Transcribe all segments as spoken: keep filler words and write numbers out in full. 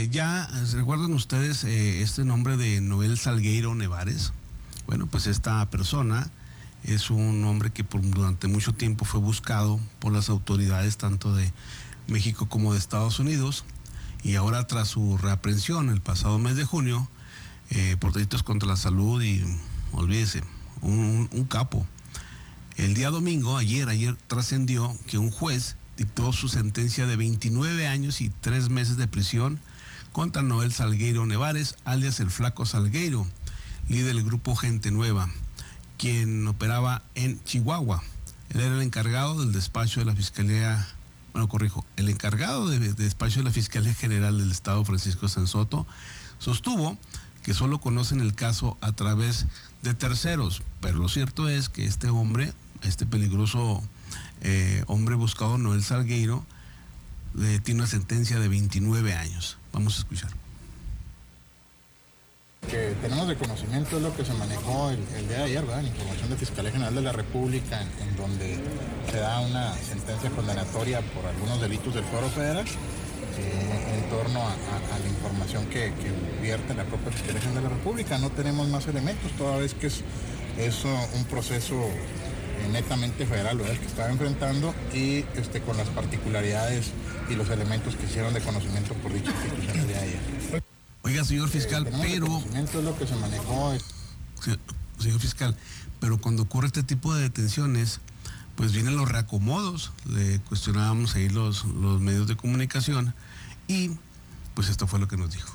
Eh, ya, ¿recuerdan ustedes eh, este nombre de Noel Salgueiro Nevares? Bueno, pues esta persona es un hombre que por, durante mucho tiempo fue buscado por las autoridades tanto de México como de Estados Unidos, y ahora tras su reaprehensión el pasado mes de junio eh, por delitos contra la salud y, olvídese, un, un capo. El día domingo, ayer, ayer trascendió que un juez dictó su sentencia de veintinueve años y tres meses de prisión contra Noel Salgueiro Nevares, alias el Flaco Salgueiro, líder del grupo Gente Nueva, quien operaba en Chihuahua. Él era el encargado del despacho de la Fiscalía, bueno, corrijo, el encargado del de despacho de la Fiscalía General del Estado, Francisco Sensoto, sostuvo que solo conocen el caso a través de terceros, pero lo cierto es que este hombre, este peligroso eh, hombre buscado, Noel Salgueiro, eh, tiene una sentencia de veintinueve años. Vamos a escuchar. Que tenemos de conocimiento es lo que se manejó el, el día de ayer, ¿verdad? La información de Fiscalía General de la República, en, en donde se da una sentencia condenatoria por algunos delitos del Fuero Federal, eh, en torno a, a, a la información que, que vierte la propia Fiscalía General de la República. No tenemos más elementos, toda vez que es, es un proceso eh, netamente federal, ¿verdad?, el que estaba enfrentando, y este, con las particularidades y los elementos que hicieron de conocimiento por dicha institución el día de ayer. Oiga, señor fiscal, eh, pero... Es lo que se manejó. Señor fiscal, pero cuando ocurre este tipo de detenciones, pues vienen los reacomodos. Le cuestionábamos ahí los, los medios de comunicación y pues esto fue lo que nos dijo.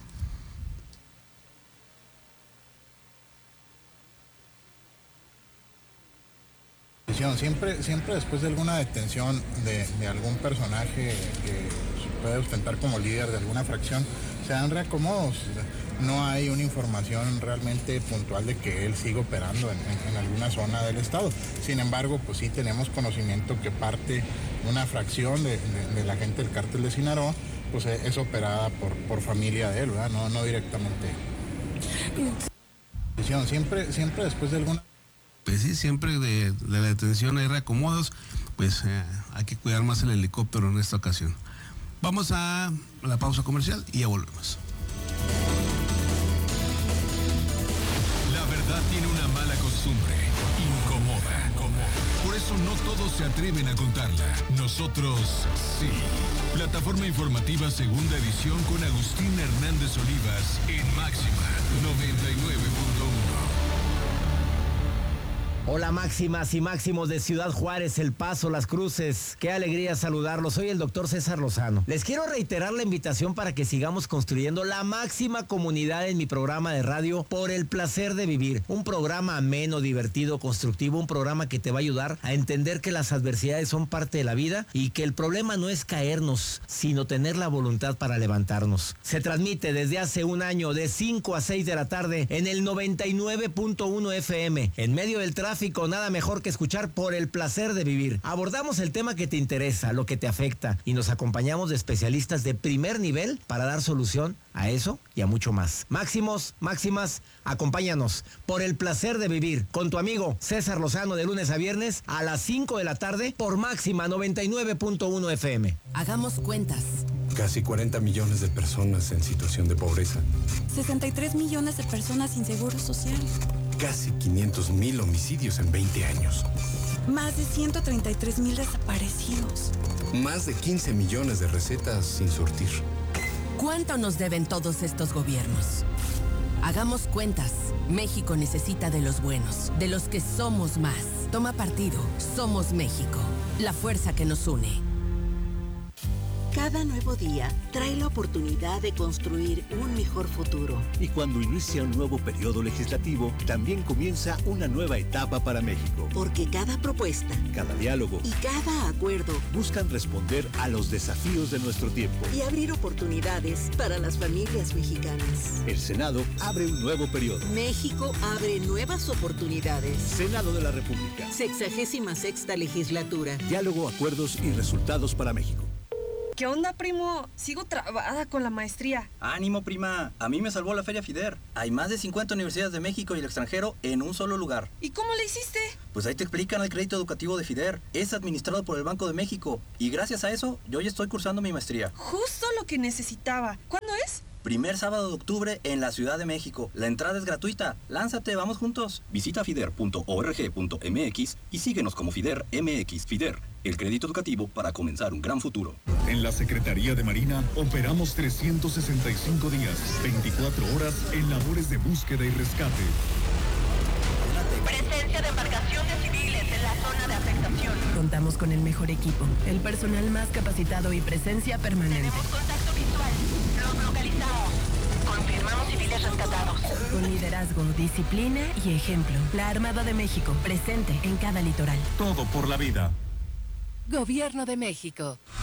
Siempre, siempre después de alguna detención de, de algún personaje que se puede ostentar como líder de alguna fracción, se dan reacomodos. No hay una información realmente puntual de que él siga operando en, en, en alguna zona del estado. Sin embargo, pues sí tenemos conocimiento que parte de una fracción de, de, de la gente del cártel de Sinaloa, pues es operada por, por familia de él, ¿verdad? No, no directamente. Siempre, siempre después de alguna... Pues sí, siempre de, de la detención hay reacomodos, pues eh, hay que cuidar más el helicóptero en esta ocasión. Vamos a la pausa comercial y ya volvemos. La verdad tiene una mala costumbre, incomoda, incomoda. Por eso no todos se atreven a contarla. Nosotros sí. Plataforma informativa segunda edición con Agustín Hernández Olivas en Máxima noventa y nueve punto uno. Hola máximas y máximos de Ciudad Juárez, El Paso, Las Cruces. Qué alegría saludarlos. Soy el doctor César Lozano. Les quiero reiterar la invitación para que sigamos construyendo la máxima comunidad en mi programa de radio Por el Placer de Vivir. Un programa ameno, divertido, constructivo, un programa que te va a ayudar a entender que las adversidades son parte de la vida y que el problema no es caernos, sino tener la voluntad para levantarnos. Se transmite desde hace un año de cinco a seis de la tarde en el noventa y nueve punto uno F M. En medio del tráfico, nada mejor que escuchar Por el Placer de Vivir. Abordamos el tema que te interesa, lo que te afecta, y nos acompañamos de especialistas de primer nivel para dar solución a eso y a mucho más. Máximos, máximas, acompáñanos. Por el Placer de Vivir, con tu amigo César Lozano, de lunes a viernes a las cinco de la tarde por Máxima noventa y nueve punto uno F M. Hagamos cuentas. Casi cuarenta millones de personas en situación de pobreza. sesenta y tres millones de personas sin seguro social. Casi quinientos mil homicidios en veinte años. Más de ciento treinta y tres mil desaparecidos. Más de quince millones de recetas sin surtir. ¿Cuánto nos deben todos estos gobiernos? Hagamos cuentas. México necesita de los buenos, de los que somos más. Toma partido. Somos México. La fuerza que nos une. Cada nuevo día trae la oportunidad de construir un mejor futuro. Y cuando inicia un nuevo periodo legislativo, también comienza una nueva etapa para México. Porque cada propuesta, cada diálogo y cada acuerdo buscan responder a los desafíos de nuestro tiempo y abrir oportunidades para las familias mexicanas. El Senado abre un nuevo periodo. México abre nuevas oportunidades. Senado de la República. Sexagésima sexta legislatura. Diálogo, acuerdos y resultados para México. ¿Qué onda, primo? Sigo trabada con la maestría. Ánimo, prima. A mí me salvó la Feria FIDER. Hay más de cincuenta universidades de México y el extranjero en un solo lugar. ¿Y cómo le hiciste? Pues ahí te explican el crédito educativo de FIDER. Es administrado por el Banco de México. Y gracias a eso, yo ya estoy cursando mi maestría. Justo lo que necesitaba. ¿Cuándo es? Primer sábado de octubre en la Ciudad de México. La entrada es gratuita. Lánzate, vamos juntos. Visita fider punto org punto m x y síguenos como Fider M X. Fider, el crédito educativo para comenzar un gran futuro. En la Secretaría de Marina operamos trescientos sesenta y cinco días, veinticuatro horas en labores de búsqueda y rescate. Presencia de embarcaciones civiles en la zona de afectación. Contamos con el mejor equipo, el personal más capacitado y presencia permanente. Tenemos contacto visual. Los localizamos. Confirmamos civiles rescatados. Con liderazgo, disciplina y ejemplo. La Armada de México, presente en cada litoral. Todo por la vida. Gobierno de México.